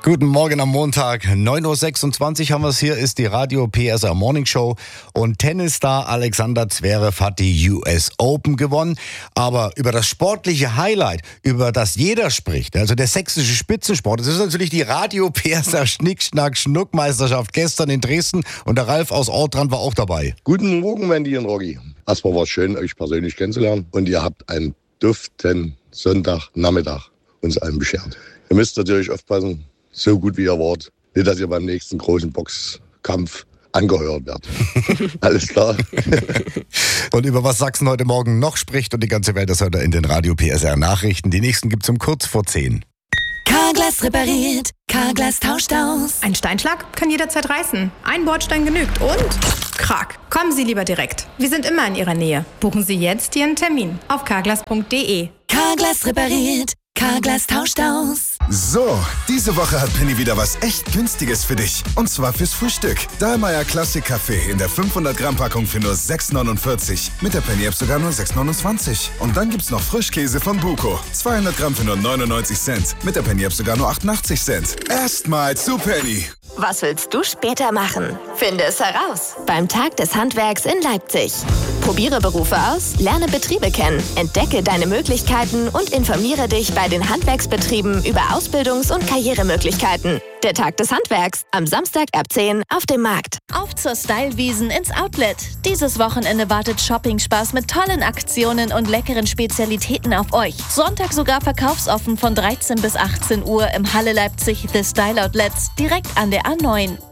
Guten Morgen am Montag, 9.26 Uhr haben wir es hier, ist die Radio PSR Morning Show und Tennisstar Alexander Zverev hat die US Open gewonnen. Aber über das sportliche Highlight, über das jeder spricht, also der sächsische Spitzensport, das ist natürlich die Radio PSR Schnick-Schnack-Schnuck-Meisterschaft gestern in Dresden und der Ralf aus Ortrand war auch dabei. Guten Morgen, Wendy und Rocky. Erstmal war es schön, euch persönlich kennenzulernen und ihr habt einen duften Sonntagnachmittag uns allen beschert. Ihr müsst natürlich aufpassen, so gut wie ihr wart, nicht, dass ihr beim nächsten großen Boxkampf angeheuert werdet. Alles klar? Und über was Sachsen heute Morgen noch spricht und die ganze Welt, das hört ihr in den Radio PSR Nachrichten. Die nächsten gibt's um kurz vor 10. Carglass repariert, Carglass tauscht aus. Ein Steinschlag kann jederzeit reißen. Ein Bordstein genügt und Krach. Kommen Sie lieber direkt. Wir sind immer in Ihrer Nähe. Buchen Sie jetzt Ihren Termin auf carglass.de. Carglass repariert, Carglass tauscht aus. So, diese Woche hat Penny wieder was echt Günstiges für dich. Und zwar fürs Frühstück. Dahlmeier Classic Kaffee in der 500 Gramm Packung für nur 6,49. Mit der Penny App sogar nur 6,29. Und dann gibt's noch Frischkäse von Buko. 200 Gramm für nur 99 Cent. Mit der Penny App sogar nur 88 Cent. Erstmal zu Penny. Was willst du später machen? Finde es heraus beim Tag des Handwerks in Leipzig. Probiere Berufe aus, lerne Betriebe kennen, entdecke deine Möglichkeiten und informiere dich bei den Handwerksbetrieben über Ausbildungs- und Karrieremöglichkeiten. Der Tag des Handwerks am Samstag ab 10 auf dem Markt. Auf zur Stylewiesen ins Outlet. Dieses Wochenende wartet Shopping-Spaß mit tollen Aktionen und leckeren Spezialitäten auf euch. Sonntag sogar verkaufsoffen von 13 bis 18 Uhr im Halle Leipzig The Style Outlets direkt an der A9.